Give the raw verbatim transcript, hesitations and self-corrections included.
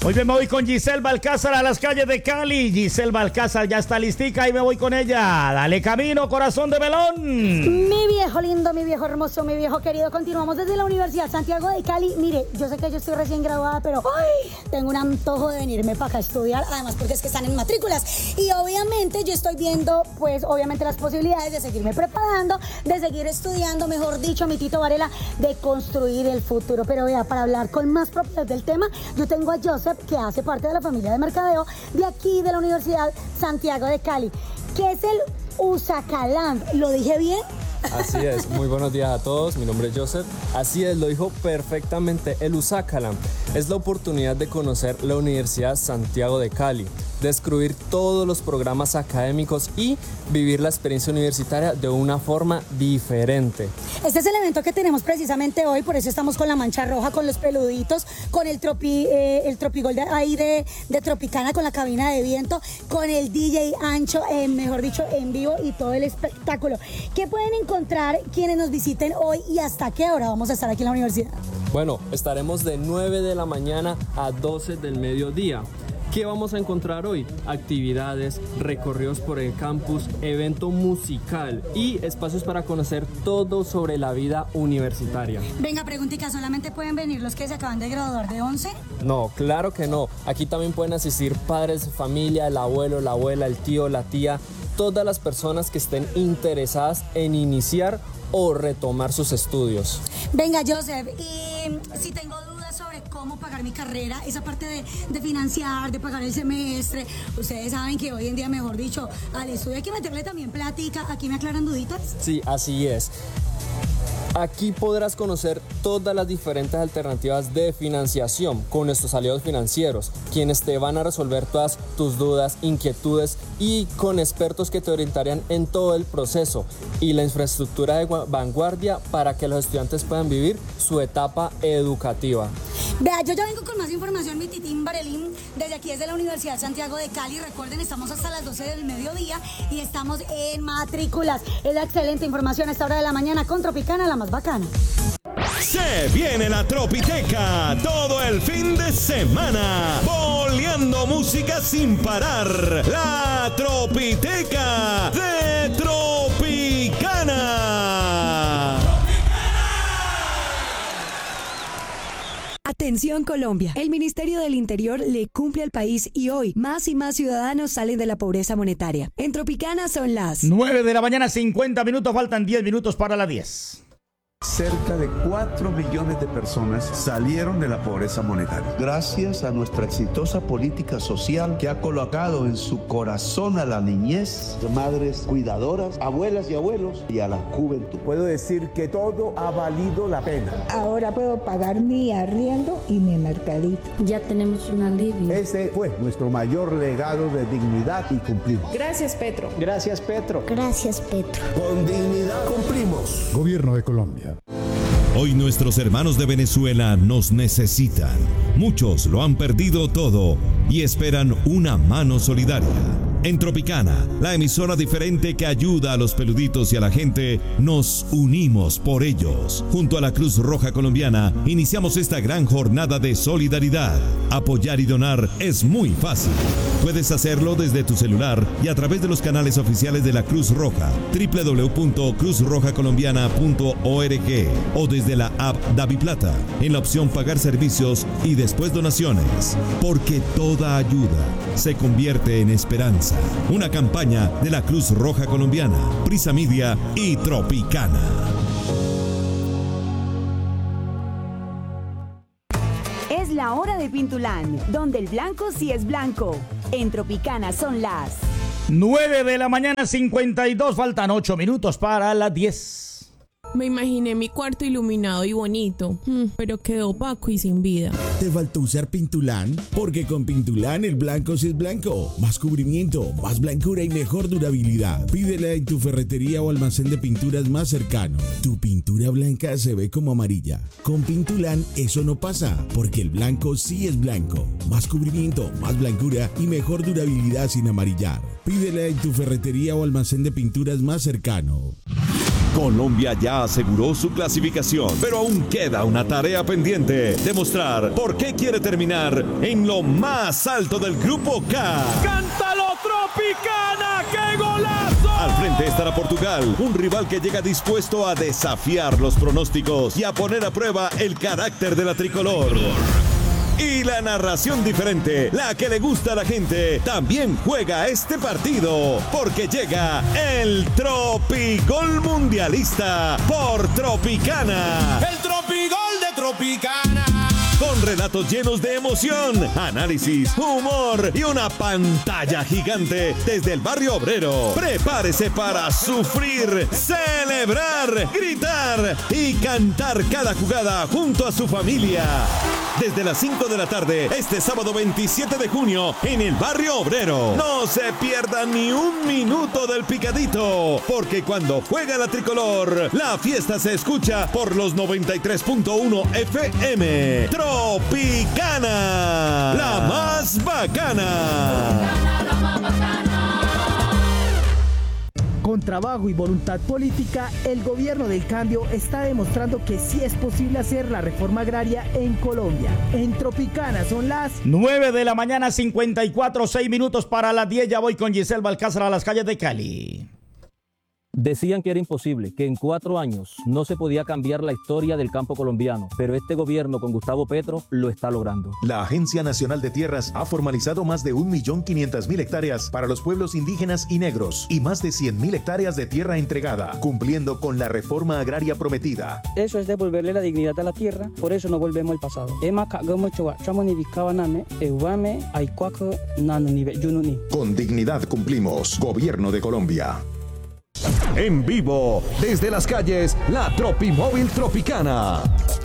Muy bien, me voy con Giselle Balcázar a las calles de Cali. Giselle Balcázar ya está listica y me voy con ella. Dale camino, corazón de melón. Mi viejo lindo, mi viejo hermoso, mi viejo querido. Continuamos desde la Universidad Santiago de Cali. Mire, yo sé que yo estoy recién graduada, pero ¡ay! Tengo un antojo de venirme para acá a estudiar. Además, porque es que están en matrículas. Y obviamente yo estoy viendo, pues, obviamente las posibilidades de seguirme preparando, de seguir estudiando, mejor dicho, mi Tito Varela, de construir el futuro. Pero vea, para hablar con más propiedad del tema, yo tengo a Joseph, que hace parte de la familia de mercadeo de aquí de la Universidad Santiago de Cali, que es el Usacalam. ¿Lo dije bien? Así es, muy buenos días a todos, mi nombre es Joseph. Así es, lo dijo perfectamente, el Usacalam es la oportunidad de conocer la Universidad Santiago de Cali, descubrir todos los programas académicos y vivir la experiencia universitaria de una forma diferente. Este es el evento que tenemos precisamente hoy, por eso estamos con la mancha roja, con los peluditos, con el tropi, eh, el tropigol de ahí de, de Tropicana, con la cabina de viento, con el D J Ancho, eh, mejor dicho, en vivo y todo el espectáculo. ¿Qué pueden encontrar quienes nos visiten hoy y hasta qué hora vamos a estar aquí en la universidad? Bueno, estaremos de nueve de la mañana a doce del mediodía. ¿Qué vamos a encontrar hoy? Actividades, recorridos por el campus, evento musical y espacios para conocer todo sobre la vida universitaria. Venga, preguntita, ¿solamente pueden venir los que se acaban de graduar de once? No, claro que no. Aquí también pueden asistir padres de familia, el abuelo, la abuela, el tío, la tía, todas las personas que estén interesadas en iniciar o retomar sus estudios. Venga, Joseph, y si tengo dudas sobre cómo pagar mi carrera, esa parte de, de financiar, de pagar el semestre, ustedes saben que hoy en día, mejor dicho, al estudio hay que meterle también plática. ¿Aquí me aclaran duditas? Sí, así es. Aquí podrás conocer todas las diferentes alternativas de financiación con nuestros aliados financieros, quienes te van a resolver todas tus dudas, inquietudes y con expertos que te orientarán en todo el proceso y la infraestructura de vanguardia para que los estudiantes puedan vivir su etapa educativa. Vea, yo ya vengo con más información, mi titín Varelín, desde aquí, desde la Universidad Santiago de Cali. Recuerden, estamos hasta las doce del mediodía y estamos en matrículas. Es la excelente información a esta hora de la mañana con Tropicana, la más bacana. Se viene la Tropiteca todo el fin de semana, boleando música sin parar. La Tropiteca de Tropicana. Atención Colombia, el Ministerio del Interior le cumple al país y hoy más y más ciudadanos salen de la pobreza monetaria. En Tropicana son las nueve de la mañana, cincuenta minutos, faltan diez minutos para las diez. Cerca de cuatro millones de personas salieron de la pobreza monetaria. Gracias a nuestra exitosa política social que ha colocado en su corazón a la niñez, madres cuidadoras, abuelas y abuelos y a la juventud. Puedo decir que todo ha valido la pena. Ahora puedo pagar mi arriendo y mi mercadito. Ya tenemos un alivio. Ese fue nuestro mayor legado de dignidad y cumplimos. Gracias, Petro. Gracias, Petro. Gracias, Petro. Con dignidad cumplimos. Gobierno de Colombia. Hoy nuestros hermanos de Venezuela nos necesitan. Muchos lo han perdido todo y esperan una mano solidaria. En Tropicana, la emisora diferente que ayuda a los peluditos y a la gente, nos unimos por ellos. Junto a la Cruz Roja Colombiana, iniciamos esta gran jornada de solidaridad. Apoyar y donar es muy fácil. Puedes hacerlo desde tu celular y a través de los canales oficiales de la Cruz Roja, doble u doble u doble u punto cruz roja colombiana punto org o desde la app DaviPlata, en la opción Pagar Servicios y después Donaciones. Porque toda ayuda se convierte en esperanza. Una campaña de la Cruz Roja Colombiana, Prisa Media y Tropicana. Es la hora de Pintulán, donde el blanco sí es blanco. En Tropicana son las nueve de la mañana, cincuenta y dos, faltan ocho minutos para las diez. Me imaginé mi cuarto iluminado y bonito, pero quedó opaco y sin vida. ¿Te faltó usar Pintulán? Porque con Pintulán el blanco sí es blanco. Más cubrimiento, más blancura y mejor durabilidad. Pídela en tu ferretería o almacén de pinturas más cercano. Tu pintura blanca se ve como amarilla. Con Pintulán eso no pasa, porque el blanco sí es blanco. Más cubrimiento, más blancura y mejor durabilidad sin amarillar. Pídela en tu ferretería o almacén de pinturas más cercano. Colombia ya aseguró su clasificación, pero aún queda una tarea pendiente: demostrar por qué quiere terminar en lo más alto del Grupo K. ¡Cántalo, Tropicana! ¡Qué golazo! Al frente estará Portugal, un rival que llega dispuesto a desafiar los pronósticos y a poner a prueba el carácter de la tricolor. Y la narración diferente, la que le gusta a la gente, también juega este partido, porque llega el Tropigol Mundialista por Tropicana. El Tropigol de Tropicana. Con relatos llenos de emoción, análisis, humor y una pantalla gigante desde el barrio obrero. Prepárese para sufrir, celebrar, gritar y cantar cada jugada junto a su familia. Desde las cinco de la tarde, este sábado veintisiete de junio, en el barrio obrero. No se pierda ni un minuto del picadito, porque cuando juega la tricolor, la fiesta se escucha por los noventa y tres punto uno F M. Tropicana, la más bacana. Con trabajo y voluntad política, el gobierno del cambio está demostrando que sí es posible hacer la reforma agraria en Colombia. En Tropicana son las nueve de la mañana, cincuenta y cuatro, seis minutos para las diez. Ya voy con Giselle Balcázar a las calles de Cali. Decían que era imposible, que en cuatro años no se podía cambiar la historia del campo colombiano, pero este gobierno con Gustavo Petro lo está logrando. La Agencia Nacional de Tierras ha formalizado más de un millón quinientas mil hectáreas para los pueblos indígenas y negros y más de cien mil hectáreas de tierra entregada, cumpliendo con la reforma agraria prometida. Eso es devolverle la dignidad a la tierra, por eso no volvemos al pasado. Con dignidad cumplimos. Gobierno de Colombia. En vivo, desde las calles, la Tropimóvil Tropicana.